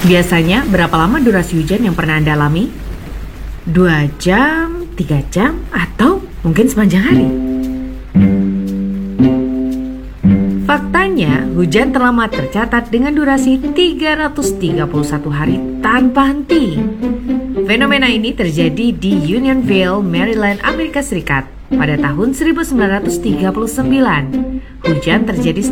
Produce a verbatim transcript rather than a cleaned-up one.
Biasanya berapa lama durasi hujan yang pernah Anda alami? Dua jam, tiga jam, atau mungkin sepanjang hari? Faktanya, hujan terlama tercatat dengan durasi tiga ratus tiga puluh satu hari tanpa henti. Fenomena ini terjadi di Unionville, Maryland, Amerika Serikat pada tahun seribu sembilan ratus tiga puluh sembilan. Hujan terjadi